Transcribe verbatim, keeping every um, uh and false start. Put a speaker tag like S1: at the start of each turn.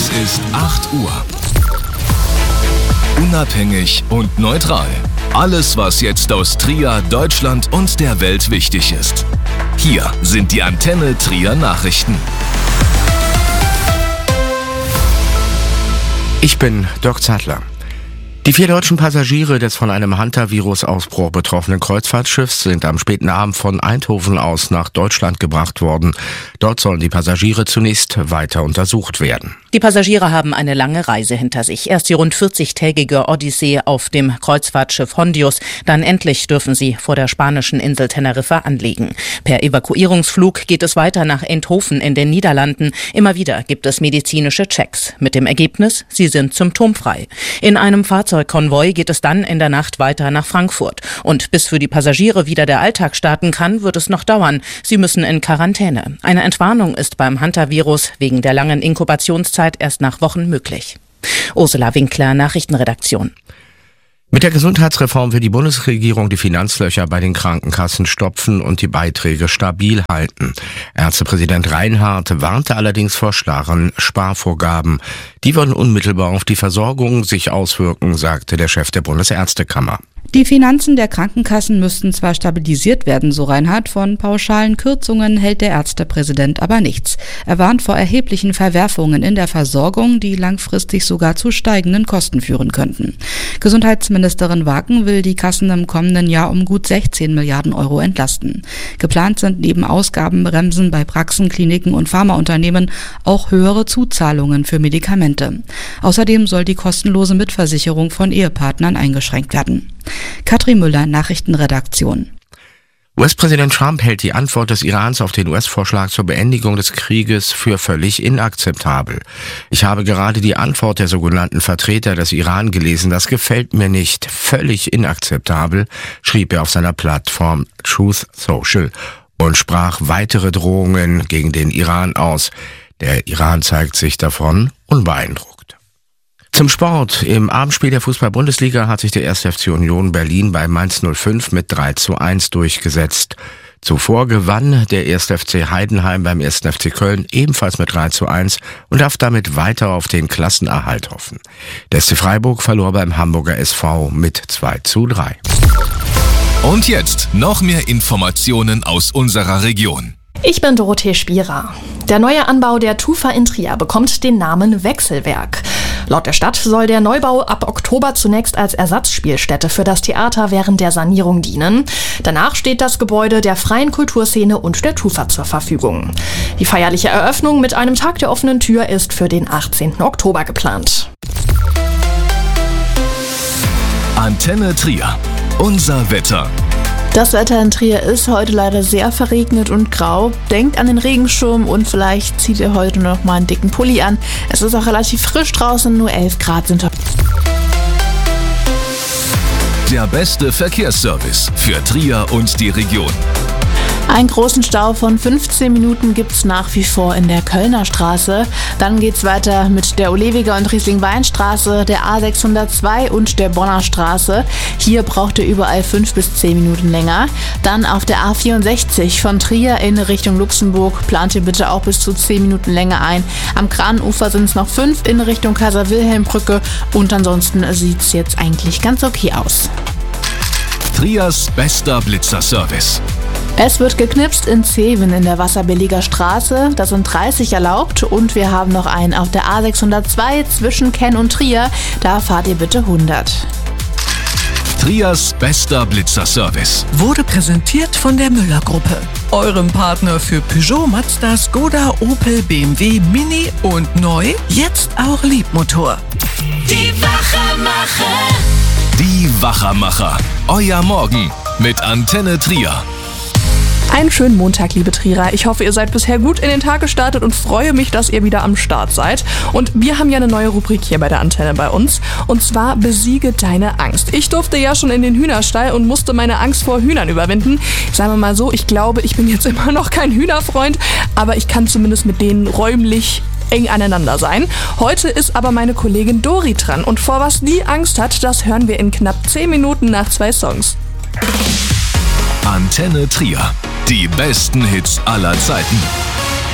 S1: Es ist acht Uhr. Unabhängig und neutral. Alles, was jetzt aus Trier, Deutschland und der Welt wichtig ist. Hier sind die Antenne Trier Nachrichten.
S2: Ich bin Dirk Zadler. Die vier deutschen Passagiere des von einem Hunter-Virus-Ausbruch betroffenen Kreuzfahrtschiffs sind am späten Abend von Eindhoven aus nach Deutschland gebracht worden. Dort sollen die Passagiere zunächst weiter untersucht werden.
S3: Die Passagiere haben eine lange Reise hinter sich. Erst die rund vierzigtägige Odyssee auf dem Kreuzfahrtschiff Hondius. Dann endlich dürfen sie vor der spanischen Insel Teneriffa anlegen. Per Evakuierungsflug geht es weiter nach Eindhoven in den Niederlanden. Immer wieder gibt es medizinische Checks. Mit dem Ergebnis, sie sind symptomfrei. In einem Fahrzeugkonvoi geht es dann in der Nacht weiter nach Frankfurt. Und bis für die Passagiere wieder der Alltag starten kann, wird es noch dauern. Sie müssen in Quarantäne. Eine Entwarnung ist beim Hunter-Virus wegen der langen Inkubationszeit erst nach Wochen möglich. Ursula Winkler, Nachrichtenredaktion.
S2: Mit der Gesundheitsreform will die Bundesregierung die Finanzlöcher bei den Krankenkassen stopfen und die Beiträge stabil halten. Ärztepräsident Reinhardt warnte allerdings vor starren Sparvorgaben. Die würden unmittelbar auf die Versorgung sich auswirken, sagte der Chef der Bundesärztekammer.
S4: Die Finanzen der Krankenkassen müssten zwar stabilisiert werden, so Reinhardt, von pauschalen Kürzungen hält der Ärztepräsident aber nichts. Er warnt vor erheblichen Verwerfungen in der Versorgung, die langfristig sogar zu steigenden Kosten führen könnten. Gesundheitsministerin Waken will die Kassen im kommenden Jahr um gut sechzehn Milliarden Euro entlasten. Geplant sind neben Ausgabenbremsen bei Praxen, Kliniken und Pharmaunternehmen auch höhere Zuzahlungen für Medikamente. Außerdem soll die kostenlose Mitversicherung von Ehepartnern eingeschränkt werden. Katrin Müller, Nachrichtenredaktion.
S2: U S-Präsident Trump hält die Antwort des Irans auf den U S-Vorschlag zur Beendigung des Krieges für völlig inakzeptabel. Ich habe gerade die Antwort der sogenannten Vertreter des Iran gelesen. Das gefällt mir nicht. Völlig inakzeptabel, schrieb er auf seiner Plattform Truth Social und sprach weitere Drohungen gegen den Iran aus. Der Iran zeigt sich davon unbeeindruckt. Zum Sport. Im Abendspiel der Fußball-Bundesliga hat sich der erste F C Union Berlin bei Mainz null fünf mit drei zu eins durchgesetzt. Zuvor gewann der erste F C Heidenheim beim ersten F C Köln ebenfalls mit drei zu eins und darf damit weiter auf den Klassenerhalt hoffen. Der S C Freiburg verlor beim Hamburger S V mit zwei zu drei.
S1: Und jetzt noch mehr Informationen aus unserer Region.
S5: Ich bin Dorothee Spierer. Der neue Anbau der Tufa in Trier bekommt den Namen Wechselwerk. Laut der Stadt soll der Neubau ab Oktober zunächst als Ersatzspielstätte für das Theater während der Sanierung dienen. Danach steht das Gebäude der freien Kulturszene und der Tufa zur Verfügung. Die feierliche Eröffnung mit einem Tag der offenen Tür ist für den achtzehnten Oktober geplant.
S1: Antenne Trier. Unser Wetter.
S6: Das Wetter in Trier ist heute leider sehr verregnet und grau. Denkt an den Regenschirm und vielleicht zieht ihr heute noch mal einen dicken Pulli an. Es ist auch relativ frisch draußen, nur elf Grad sind heute.
S1: Der beste Verkehrsservice für Trier und die Region.
S6: Einen großen Stau von fünfzehn Minuten gibt's nach wie vor in der Kölner Straße. Dann geht's weiter mit der Olewiger und Riesling-Weinstraße, der A sechshundertzwei und der Bonner Straße. Hier braucht ihr überall fünf bis zehn Minuten länger. Dann auf der A vierundsechzig von Trier in Richtung Luxemburg plant ihr bitte auch bis zu zehn Minuten länger ein. Am Kranenufer sind es noch fünf in Richtung Kaiser-Wilhelm-Brücke und ansonsten sieht's jetzt eigentlich ganz okay aus.
S1: Triers bester Blitzerservice.
S6: Es wird geknipst in Zeven in der Wasserbilliger Straße. Das sind dreißig erlaubt und wir haben noch einen auf der A sechshundertzwei zwischen Kenn und Trier. Da fahrt ihr bitte hundert.
S1: Triers bester Blitzerservice
S7: wurde präsentiert von der Müller-Gruppe, eurem Partner für Peugeot, Mazda, Skoda, Opel, B M W, Mini und neu, jetzt auch Liebmotor.
S8: Die Wachermacher.
S1: Die Wachermacher. Euer Morgen mit Antenne Trier.
S9: Einen schönen Montag, liebe Trierer. Ich hoffe, ihr seid bisher gut in den Tag gestartet und freue mich, dass ihr wieder am Start seid. Und wir haben ja eine neue Rubrik hier bei der Antenne bei uns. Und zwar Besiege deine Angst. Ich durfte ja schon in den Hühnerstall und musste meine Angst vor Hühnern überwinden. Sagen wir mal so, ich glaube, ich bin jetzt immer noch kein Hühnerfreund, aber ich kann zumindest mit denen räumlich eng aneinander sein. Heute ist aber meine Kollegin Dori dran. Und vor was die Angst hat, das hören wir in knapp zehn Minuten nach zwei Songs.
S1: Antenne Trier. Die besten Hits aller Zeiten.